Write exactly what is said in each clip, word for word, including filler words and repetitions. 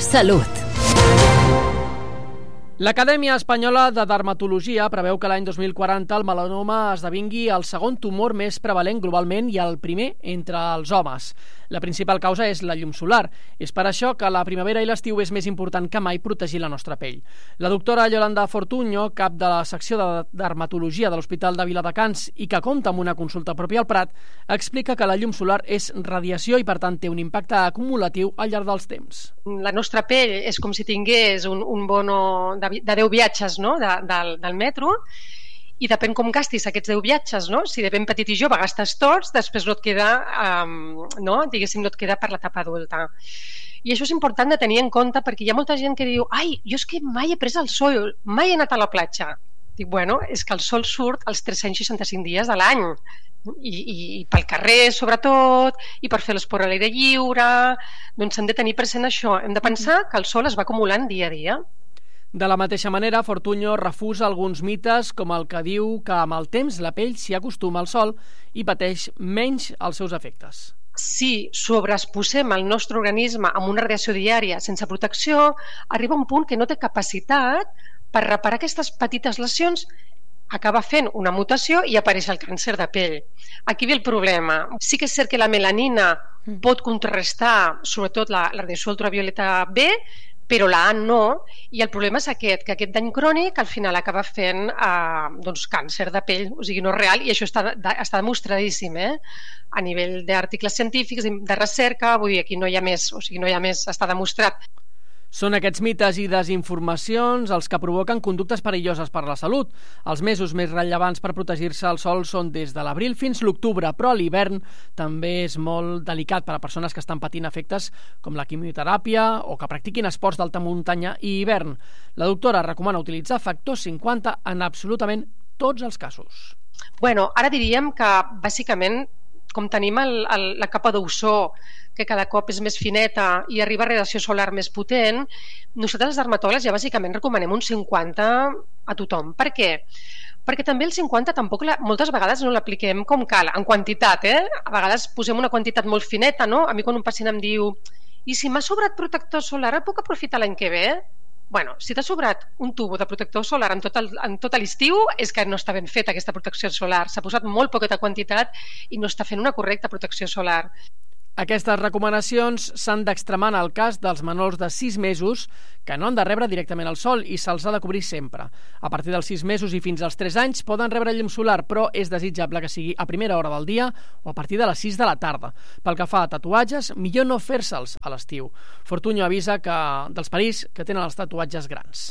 Salut. L'Acadèmia Espanyola de Dermatologia preveu que l'any dos mil quaranta el melanoma esdevingui el segon tumor més prevalent globalment i el primer entre els homes. La principal causa és la llum solar. És per això que la primavera i l'estiu és més important que mai protegir la nostra pell. La doctora Yolanda Fortuño, cap de la secció de dermatologia de l'Hospital de Viladecans i que compta amb una consulta pròpia al Prat, explica que la llum solar és radiació i per tant té un impacte acumulatiu al llarg dels temps. La nostra pell és com si tingués un, un bono de, de deu viatges, no? de, del, del metro, i depèn com gastis aquests deu viatges, no? Si de ben petit i jove gastes tots, després no et queda, um, no? diguéssim, no et queda per l'etapa adulta. I això és important de tenir en compte perquè hi ha molta gent que diu ai, jo és que mai he pres el sol, mai he anat a la platja. Dic, bueno, és que el sol surt els tres-cents seixanta-cinc dies de l'any. I, i, i pel carrer sobretot, i per fer l'esport a l'aire lliure, doncs hem de tenir present això, hem de pensar que el sol es va acumulant dia a dia. De la mateixa manera, Fortuño refusa alguns mites com el que diu que amb el temps la pell s'hi acostuma al sol i pateix menys els seus efectes. Si sobreexposem el nostre organisme amb una radiació diària sense protecció, arriba un punt que no té capacitat per reparar aquestes petites lesions, acaba fent una mutació i apareix el càncer de pell. Aquí ve el problema. Sí que és cert que la melanina pot contrarrestar sobretot la, la radiació ultravioleta B, però la A no, i el problema és aquest, que aquest dany crònic al final acaba fent eh, doncs, càncer de pell, o sigui, no és real, i això està, està demostradíssim, eh? A nivell d'articles científics, de recerca, vull dir, aquí no hi ha més, o sigui, no hi ha més, està demostrat. Són aquests mites i desinformacions els que provoquen conductes perilloses per la salut. Els mesos més rellevants per protegir-se al sol són des de l'abril fins l'octubre, però l'hivern també és molt delicat per a persones que estan patint efectes com la quimioteràpia o que practiquin esports d'alta muntanya i hivern. La doctora recomana utilitzar factor cinquanta en absolutament tots els casos. Bueno, ara diríem que bàsicament com tenim el, el, la capa d'ozó que cada cop és més fineta i arriba radiació solar més potent, nosaltres els dermatòlegs ja bàsicament recomanem un cinquanta a tothom. Per què? Perquè també el cinquanta tampoc la, moltes vegades no l'apliquem com cal, en quantitat, eh? A vegades posem una quantitat molt fineta, no? A mi quan un pacient em diu i si m'ha sobrat protector solar, el puc aprofitar l'any que ve? Bueno, si t'ha sobrat un tubo de protector solar en tot, el, en tot l'estiu és que no està ben feta aquesta protecció solar. S'ha posat molt poqueta quantitat i no està fent una correcta protecció solar. Aquestes recomanacions s'han d'extremar en el cas dels menors de sis mesos que no han de rebre directament el sol i se'ls ha de cobrir sempre. A partir dels sis mesos i fins als tres anys poden rebre llum solar, però és desitjable que sigui a primera hora del dia o a partir de les sis de la tarda. Pel que fa a tatuatges, millor no fer-se'ls a l'estiu. Fortuño avisa que dels perills que tenen els tatuatges grans.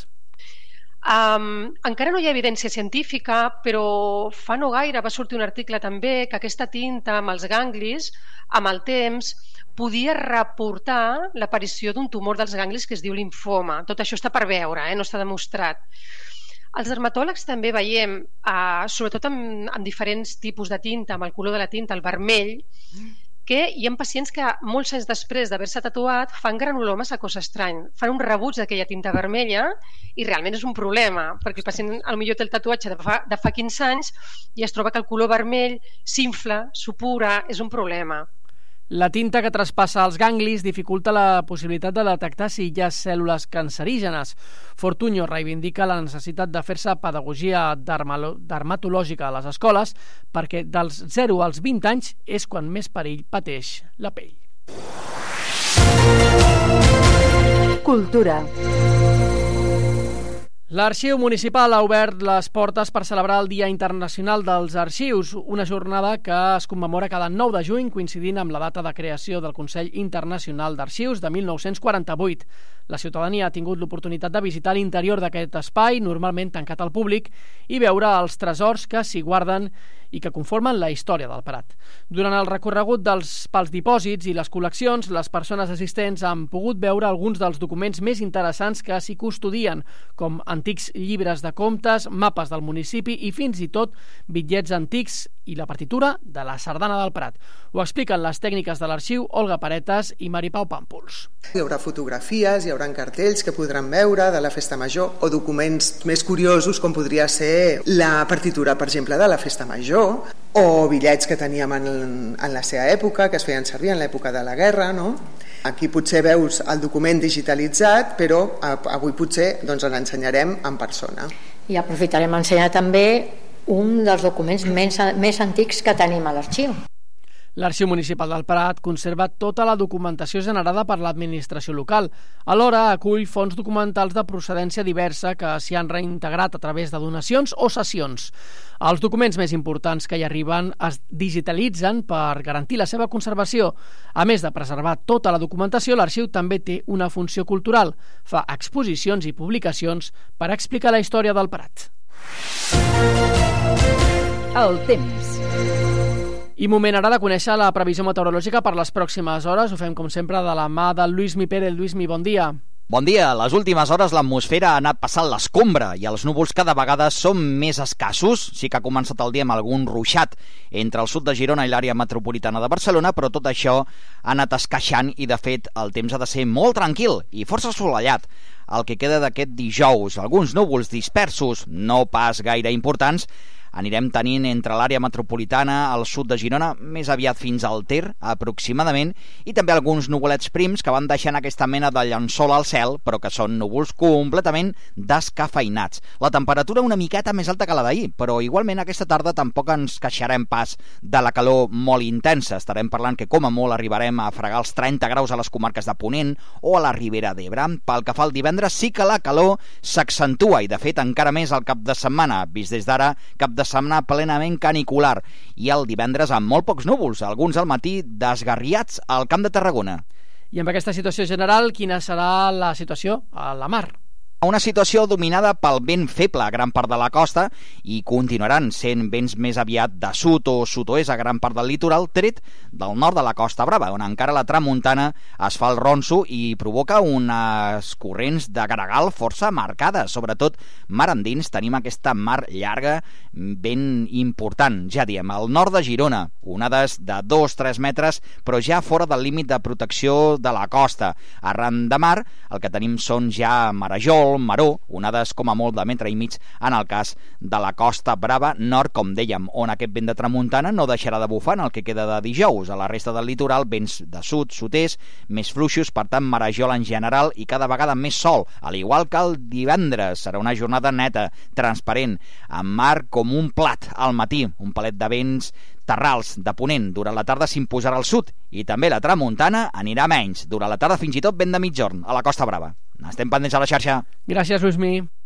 Um, encara no hi ha evidència científica, però fa no gaire va sortir un article també que aquesta tinta amb els ganglis, amb el temps, podia reportar l'aparició d'un tumor dels ganglis que es diu limfoma. Tot això està per veure, eh? No està demostrat. Els dermatòlegs també veiem, uh, sobretot amb, amb diferents tipus de tinta, amb el color de la tinta, el vermell, que hi ha pacients que molts anys després d'haver-se tatuat fan granulomes a cos estrany, fan un rebuig d'aquella tinta vermella i realment és un problema, perquè el pacient potser té el tatuatge de fa, de fa quinze anys i es troba que el color vermell s'infla, supura, és un problema. La tinta que traspassa els ganglis dificulta la possibilitat de detectar si hi ha cèl·lules cancerígenes. Fortuño reivindica la necessitat de fer-se pedagogia dermatològica a les escoles perquè dels zero als vint anys és quan més perill pateix la pell. Cultura. L'Arxiu Municipal ha obert les portes per celebrar el Dia Internacional dels Arxius, una jornada que es commemora cada nou de juny, coincidint amb la data de creació del Consell Internacional d'Arxius de mil nou-cents quaranta-vuit. La ciutadania ha tingut l'oportunitat de visitar l'interior d'aquest espai, normalment tancat al públic, i veure els tresors que s'hi guarden i que conformen la història del Prat. Durant el recorregut dels pels dipòsits i les col·leccions, les persones assistents han pogut veure alguns dels documents més interessants que s'hi custodien, com antics llibres de comptes, mapes del municipi i fins i tot bitllets antics i la partitura de la Sardana del Prat. Ho expliquen les tècniques de l'arxiu Olga Paretas i Maripau Pàmpols. Hi haurà fotografies, hi haurà cartells que podran veure de la Festa Major o documents més curiosos com podria ser la partitura, per exemple, de la Festa Major marró, o bitllets que teníem en, en la seva època, que es feien servir en l'època de la guerra, no? Aquí potser veus el document digitalitzat, però avui potser doncs, l'ensenyarem en persona. I aprofitarem a ensenyar també un dels documents més, més antics que tenim a l'arxiu. L'Arxiu Municipal del Prat conserva tota la documentació generada per l'administració local. Alhora acull fons documentals de procedència diversa que s'hi han reintegrat a través de donacions o cessions. Els documents més importants que hi arriben es digitalitzen per garantir la seva conservació. A més de preservar tota la documentació, l'arxiu també té una funció cultural. Fa exposicions i publicacions per explicar la història del Prat. El temps. I moment ara de conèixer la previsió meteorològica per les pròximes hores. Ho fem, com sempre, de la mà del Lluís Pérez. Lluís, bon dia. Bon dia. Les últimes hores l'atmosfera ha anat passant l'escombra i els núvols cada vegada són més escassos. Sí que ha començat el dia amb algun ruixat entre el sud de Girona i l'àrea metropolitana de Barcelona, però tot això ha anat esqueixant i, de fet, el temps ha de ser molt tranquil i força assolellat. El que queda d'aquest dijous, alguns núvols dispersos, no pas gaire importants, anirem tenint entre l'àrea metropolitana, al sud de Girona, més aviat fins al Ter, aproximadament, i també alguns nuvolets prims que van deixant aquesta mena de llençol al cel, però que són núvols completament descafeinats. La temperatura una miqueta més alta que la d'ahir, però igualment aquesta tarda tampoc ens queixarem pas de la calor molt intensa. Estarem parlant que com a molt arribarem a fregar els trenta graus a les comarques de Ponent o a la Ribera d'Ebre. Pel que fa al divendres, sí que la calor s'accentua i, de fet, encara més al cap de setmana, vist des d'ara, cap de setmana plenament canicular, i el divendres amb molt pocs núvols, alguns al matí desgarriats al Camp de Tarragona. I amb aquesta situació general, quina serà la situació a la mar? Una situació dominada pel vent feble a gran part de la costa i continuaran sent vents més aviat de sud o sud-oest a gran part del litoral, tret del nord de la Costa Brava, on encara la tramuntana es fa el ronso i provoca unes corrents de gregal força marcades. Sobretot mar endins tenim aquesta mar llarga ben important. Ja diem, al nord de Girona, onades de dos a tres metres, però ja fora del límit de protecció de la costa. Arran de mar, el que tenim són ja marejol, maró, onades com a molt de metre i mig en el cas de la Costa Brava nord, com dèiem, on aquest vent de tramuntana no deixarà de bufar en el que queda de dijous. A la resta del litoral, vents de sud, sud-est, més fluixos, per tant, marejol en general i cada vegada més sol, al igual que el divendres. Serà una jornada neta, transparent, amb mar com un plat al matí, un palet de vents terrals de ponent. Durant la tarda s'imposarà al sud i també la tramuntana anirà menys. Durant la tarda fins i tot vent de mitjorn a la Costa Brava. Estem pendents a la xarxa. Gràcies, Lluís Mi.